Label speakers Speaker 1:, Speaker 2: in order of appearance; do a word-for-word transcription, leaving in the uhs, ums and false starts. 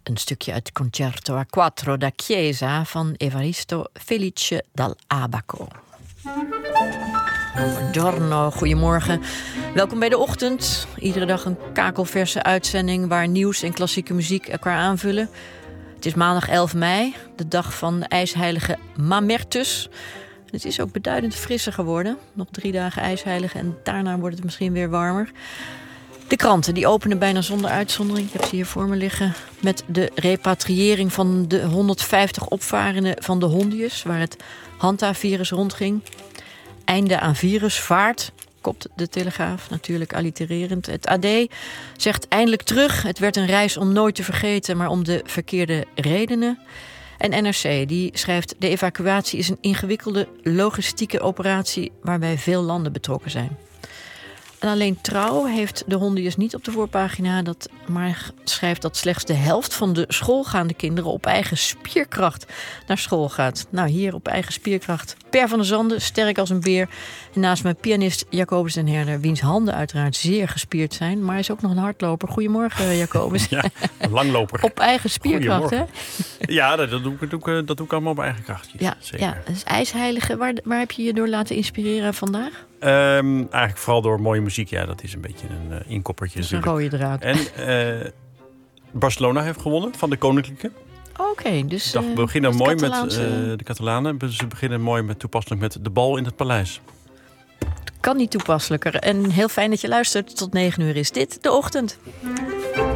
Speaker 1: een stukje uit Concerto a Quattro da Chiesa van Evaristo Felice dall'Abaco. Buongiorno, goedemorgen. Welkom bij De Ochtend. Iedere dag een kakelverse uitzending waar nieuws en klassieke muziek elkaar aanvullen. Het is maandag elf mei, de dag van de ijsheilige Mamertus. Het is ook beduidend frisser geworden. Nog drie dagen ijsheilige en daarna wordt het misschien weer warmer. De kranten die openen bijna zonder uitzondering. Ik heb ze hier voor me liggen. Met de repatriëring van de honderdvijftig opvarenden van de Hondius, waar het Hanta-virus rondging. Einde aan virusvaart, kopt de Telegraaf, natuurlijk allitererend. Het A D zegt eindelijk terug. Het werd een reis om nooit te vergeten, maar om de verkeerde redenen. En N R C die schrijft: de evacuatie is een ingewikkelde logistieke operatie waarbij veel landen betrokken zijn. En alleen Trouw heeft de Hondius niet op de voorpagina, dat maar schrijft dat slechts de helft van de schoolgaande kinderen op eigen spierkracht naar school gaat. Nou, hier op eigen spierkracht. Per van der Zanden, sterk als een beer. En naast mij pianist Jacobus den Herder, wiens handen uiteraard zeer gespierd zijn, maar hij is ook nog een hardloper. Goedemorgen, Jacobus.
Speaker 2: Ja, een langloper.
Speaker 1: Op eigen spierkracht, hè?
Speaker 2: Ja, dat doe, ik, dat, doe ik, dat doe ik allemaal op eigen kracht.
Speaker 1: Ja,
Speaker 2: zeker.
Speaker 1: Ja, dat is ijsheilige. Waar, waar heb je je door laten inspireren vandaag?
Speaker 2: Um, eigenlijk vooral door mooie muziek. Ja, dat is een beetje een uh, inkoppertje.
Speaker 1: Dat is een rode draad.
Speaker 2: En uh, Barcelona heeft gewonnen van de Koninklijke.
Speaker 1: Oké, okay, dus
Speaker 2: we
Speaker 1: uh,
Speaker 2: beginnen mooi
Speaker 1: Catalaanse...
Speaker 2: met uh, de Catalanen. Ze beginnen mooi met toepasselijk met de bal in het paleis.
Speaker 1: Kan niet toepasselijker. En heel fijn dat je luistert. Tot negen uur is dit De Ochtend.